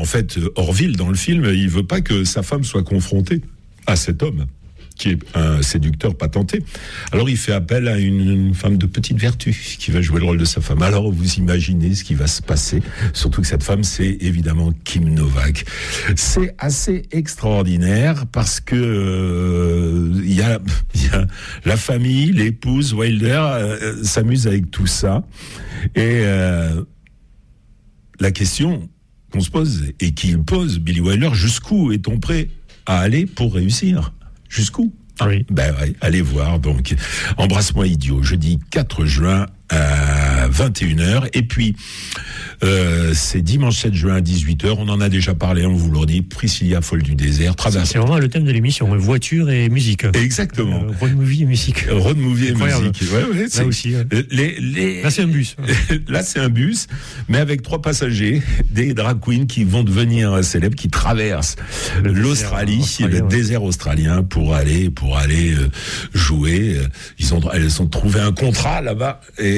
en fait, Orville, dans le film, il veut pas que sa femme soit confrontée à cet homme, qui est un séducteur patenté. Alors il fait appel à une femme de petite vertu qui va jouer le rôle de sa femme. Alors vous imaginez ce qui va se passer, surtout que cette femme, c'est évidemment Kim Novak. C'est assez extraordinaire parce que il y a la famille, l'épouse Wilder s'amuse avec tout ça, et la question qu'on se pose et qu'il pose, Billy Wilder, jusqu'où est-on prêt à aller pour réussir? Jusqu'où? Oui. Ben ouais, allez voir donc Embrasse-moi idiot, jeudi 4 juin à 21h, et puis c'est dimanche 7 juin à 18h, on en a déjà parlé, on vous l'a dit, Priscilla folle du désert, traverse. C'est vraiment le thème de l'émission, voiture et musique. Exactement. Road movie et musique. Road movie et musique. Ouais, là aussi. Là c'est un bus. Là c'est un bus, mais avec 3 passagers, des drag queens qui vont devenir célèbres, qui traversent l'Australie, le désert australien pour aller jouer. Elles ont trouvé un contrat là-bas,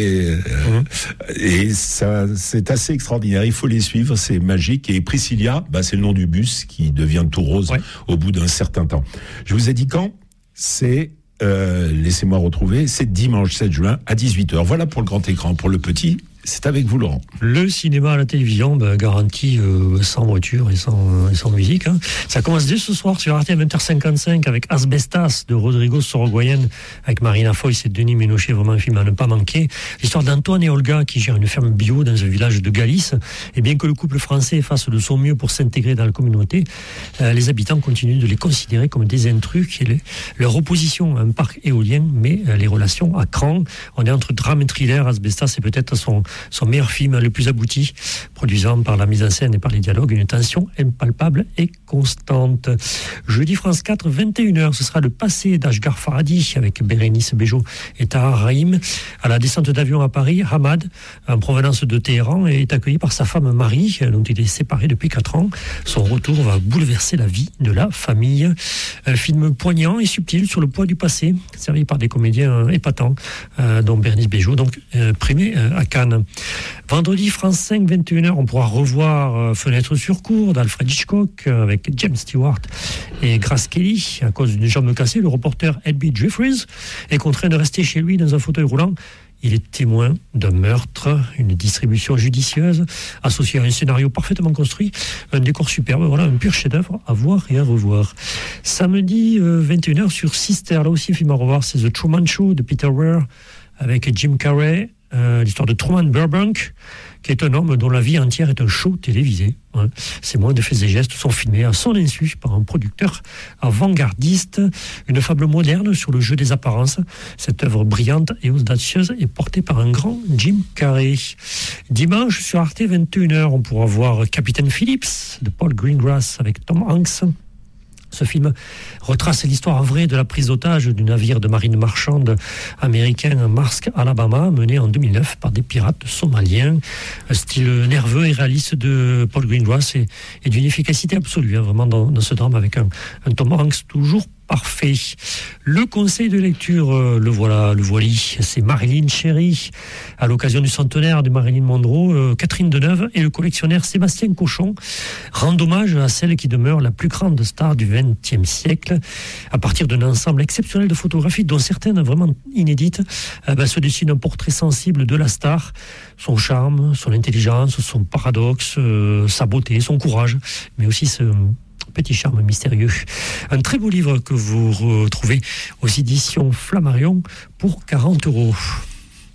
et ça, c'est assez extraordinaire. Il faut les suivre, c'est magique. Et Priscilla, c'est le nom du bus qui devient tout rose au bout d'un certain temps. Je vous ai dit quand? C'est laissez-moi retrouver. C'est dimanche 7 juin à 18h. Voilà pour le grand écran. Pour le petit, c'est avec vous, Laurent. Le cinéma à la télévision, garanti sans voiture et sans musique. Hein. Ça commence dès ce soir sur Arte à 20h55 avec Asbestas de Rodrigo Sorogoyen, avec Marina Foïs et Denis Ménochet, vraiment un film à ne pas manquer. L'histoire d'Antoine et Olga qui gèrent une ferme bio dans un village de Galice. Et bien que le couple français fasse de son mieux pour s'intégrer dans la communauté, les habitants continuent de les considérer comme des intrus. Leur opposition à un parc éolien met les relations à cran. On est entre drame et thriller. Asbestas est peut-être son meilleur film le plus abouti, produisant par la mise en scène et par les dialogues une tension impalpable et constante. Jeudi France 4, 21h, ce sera le passé d'Ashghar Farhadi avec Bérénice Bejo et Tahar Rahim. À la descente d'avion à Paris, Hamad, en provenance de Téhéran, est accueilli par sa femme Marie, dont il est séparé depuis 4 ans. Son retour va bouleverser la vie de la famille. Un film poignant et subtil sur le poids du passé, servi par des comédiens épatants, dont Bérénice Bejo, donc primé à Cannes. Vendredi, France 5, 21h, on pourra revoir Fenêtre sur cour d'Alfred Hitchcock avec James Stewart et Grace Kelly. À cause d'une jambe cassée, le reporter L.B. Jeffries est contraint de rester chez lui dans un fauteuil roulant. Il est témoin d'un meurtre, une distribution judicieuse, associée à un scénario parfaitement construit, un décor superbe, voilà, un pur chef-d'œuvre à voir et à revoir. Samedi, 21h sur Sister, là aussi, un film à revoir, c'est The Truman Show de Peter Weir avec Jim Carrey. L'histoire de Truman Burbank, qui est un homme dont la vie entière est un show télévisé. Ses moindres faits et gestes sont filmés à son insu par un producteur avant-gardiste. Une fable moderne sur le jeu des apparences. Cette œuvre brillante et audacieuse est portée par un grand Jim Carrey. Dimanche, sur Arte, 21h, on pourra voir Capitaine Phillips de Paul Greengrass avec Tom Hanks. Ce film retrace l'histoire vraie de la prise d'otage du navire de marine marchande américain Maersk Alabama, mené en 2009 par des pirates somaliens. Un style nerveux et réaliste de Paul Greengrass et d'une efficacité absolue, vraiment dans ce drame, avec un Tom Hanks toujours parfait. Le conseil de lecture, le voici, c'est Marilyn Cherry. À l'occasion du centenaire de Marilyn Monroe, Catherine Deneuve et le collectionneur Sébastien Cochon rendent hommage à celle qui demeure la plus grande star du XXe siècle. À partir d'un ensemble exceptionnel de photographies, dont certaines vraiment inédites, se dessine un portrait sensible de la star, son charme, son intelligence, son paradoxe, sa beauté, son courage, mais aussi ce petit charme mystérieux. Un très beau livre que vous retrouvez aux éditions Flammarion pour 40 €.